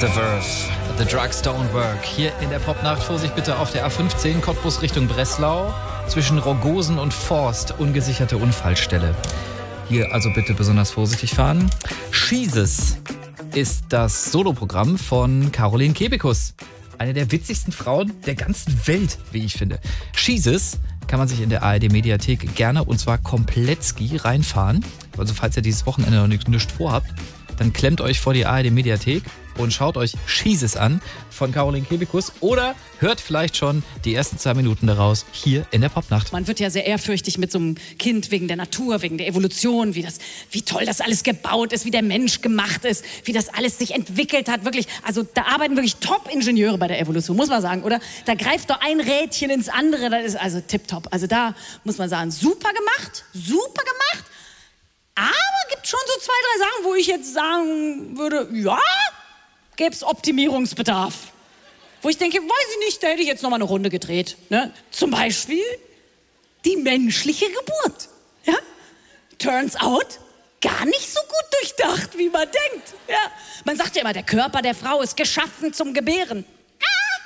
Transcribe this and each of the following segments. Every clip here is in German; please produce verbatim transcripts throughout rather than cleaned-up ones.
The Verve, The Drugs Don't Work. Hier in der Popnacht, Vorsicht bitte auf der A fünfzehn, Cottbus Richtung Breslau. Zwischen Rogosen und Forst, ungesicherte Unfallstelle. Hier also bitte besonders vorsichtig fahren. Jesus ist das Soloprogramm von Caroline Kebekus. Eine der witzigsten Frauen der ganzen Welt, wie ich finde. Jesus kann man sich in der A R D-Mediathek gerne, und zwar Komplettski, reinfahren. Also falls ihr dieses Wochenende noch nichts, nichts vorhabt, dann klemmt euch vor die A R D-Mediathek und schaut euch Jesus an von Caroline Kebekus oder hört vielleicht schon die ersten zwei Minuten daraus hier in der Popnacht. Man wird ja sehr ehrfürchtig mit so einem Kind wegen der Natur, wegen der Evolution, wie das, wie toll das alles gebaut ist, wie der Mensch gemacht ist, wie das alles sich entwickelt hat. Wirklich, also da arbeiten wirklich Top-Ingenieure bei der Evolution, muss man sagen, oder? Da greift doch ein Rädchen ins andere, das ist also tipptopp. Also da muss man sagen, super gemacht, super gemacht. Aber gibt schon so zwei, drei Sachen, wo ich jetzt sagen würde, ja, gäbe es Optimierungsbedarf. Wo ich denke, weiß ich nicht, da hätte ich jetzt noch mal eine Runde gedreht. Ne? Zum Beispiel die menschliche Geburt. Ja? Turns out, gar nicht so gut durchdacht, wie man denkt. Ja? Man sagt ja immer, der Körper der Frau ist geschaffen zum Gebären. Ah,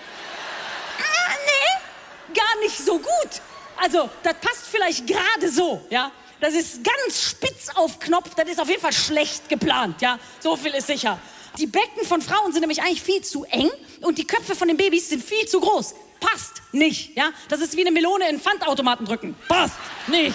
ah nee, gar nicht so gut. Also, das passt vielleicht gerade so, ja. Das ist ganz spitz auf Knopf, das ist auf jeden Fall schlecht geplant, ja. So viel ist sicher. Die Becken von Frauen sind nämlich eigentlich viel zu eng und die Köpfe von den Babys sind viel zu groß. Passt nicht, ja? Das ist wie eine Melone in Pfandautomaten drücken. Passt nicht.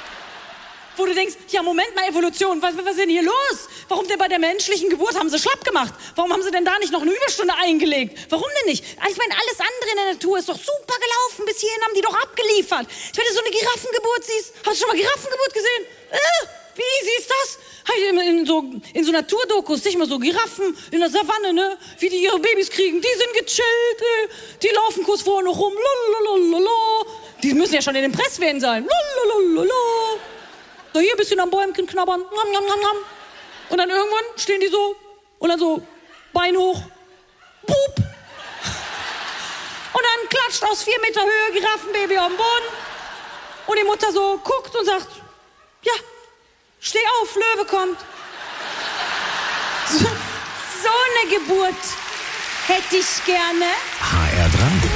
Wo du denkst, ja, Moment mal, Evolution, was, was ist denn hier los? Warum denn bei der menschlichen Geburt haben sie schlapp gemacht? Warum haben sie denn da nicht noch eine Überstunde eingelegt? Warum denn nicht? Ich meine, alles andere in der Natur ist doch super gelaufen. Bis hierhin haben die doch abgeliefert. Wenn du so eine Giraffengeburt siehst, hast du schon mal Giraffengeburt gesehen? Äh, wie easy ist das? In, in so, in so Naturdokus, nicht mal so Giraffen in der Savanne, ne? Wie die ihre Babys kriegen. Die sind gechillt, äh. Die laufen kurz vorher noch rum. Lalalala. Die müssen ja schon in den Presswehen sein. Lalalala. So hier ein bisschen am Bäumchen knabbern. Nom, nom, nom, nom. Und dann irgendwann stehen die so und dann so Bein hoch. Pup. Und dann klatscht aus vier Meter Höhe Giraffenbaby am Boden. Und die Mutter so guckt und sagt, ja, steh auf, Löwe kommt. So, so eine Geburt hätte ich gerne. H R drei.